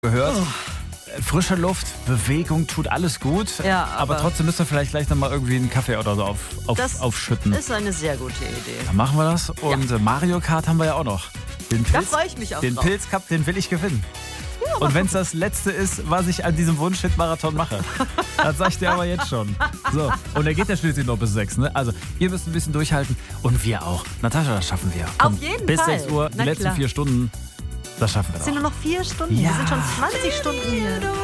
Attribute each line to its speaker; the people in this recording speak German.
Speaker 1: gehört. Frische Luft, Bewegung tut alles gut.
Speaker 2: Ja,
Speaker 1: aber trotzdem müssen wir vielleicht gleich nochmal irgendwie einen Kaffee oder so aufschütten.
Speaker 2: Das ist eine sehr gute Idee.
Speaker 1: Dann machen wir das. Und Mario Kart haben wir ja auch noch.
Speaker 2: Da freue ich mich auch
Speaker 1: Den
Speaker 2: drauf.
Speaker 1: Pilzcup, den will ich gewinnen.
Speaker 2: Ja,
Speaker 1: Und wenn es das Letzte ist, was ich an diesem Wunsch-Hit-Marathon mache, das sag ich dir aber jetzt schon. So, und er geht ja schließlich noch bis 6, ne? Also, ihr müsst ein bisschen durchhalten und wir auch. Natascha, das schaffen wir.
Speaker 2: Auf jeden
Speaker 1: bis
Speaker 2: Fall.
Speaker 1: 6 Uhr, die
Speaker 2: Na
Speaker 1: letzten
Speaker 2: klar.
Speaker 1: 4 Stunden, das schaffen wir
Speaker 2: Es sind
Speaker 1: doch.
Speaker 2: nur noch 4 Stunden.
Speaker 1: Ja.
Speaker 2: Wir sind schon 20 Stunden hier.